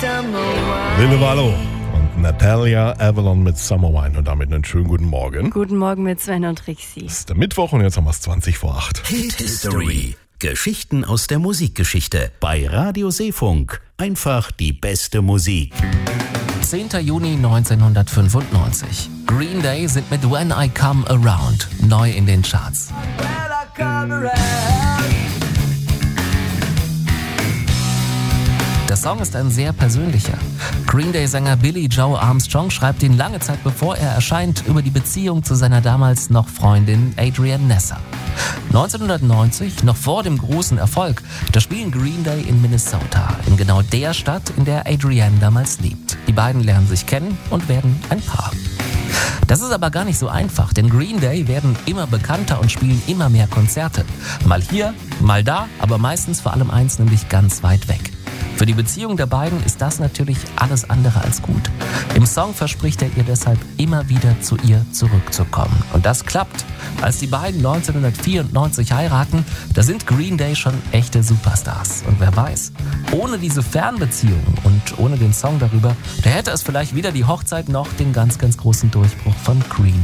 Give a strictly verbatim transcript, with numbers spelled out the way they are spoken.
Lille Wallo und Natalia Avalon mit Summer Wine und damit einen schönen guten Morgen. Guten Morgen mit Sven und Trixie. Es ist der Mittwoch und jetzt haben wir es zwanzig vor acht. Hit History. Geschichten aus der Musikgeschichte. Bei Radio Seefunk. Einfach die beste Musik. zehnter Juni neunzehnhundertfünfundneunzig. Green Day sind mit When I Come Around neu in den Charts. Der Song ist ein sehr persönlicher. Green Day-Sänger Billy Joe Armstrong schreibt ihn lange Zeit bevor er erscheint über die Beziehung zu seiner damals noch Freundin Adrienne Nessa. neunzehnhundertneunzig, noch vor dem großen Erfolg, da spielen Green Day in Minnesota, in genau der Stadt, in der Adrienne damals lebt. Die beiden lernen sich kennen und werden ein Paar. Das ist aber gar nicht so einfach, denn Green Day werden immer bekannter und spielen immer mehr Konzerte. Mal hier, mal da, aber meistens vor allem eins, nämlich ganz weit weg. Für die Beziehung der beiden ist das natürlich alles andere als gut. Im Song verspricht er ihr deshalb immer wieder zu ihr zurückzukommen. Und das klappt. Als die beiden neunzehnhundertvierundneunzig heiraten, da sind Green Day schon echte Superstars. Und wer weiß, ohne diese Fernbeziehung und ohne den Song darüber, da hätte es vielleicht wieder die Hochzeit noch den ganz, ganz großen Durchbruch von Green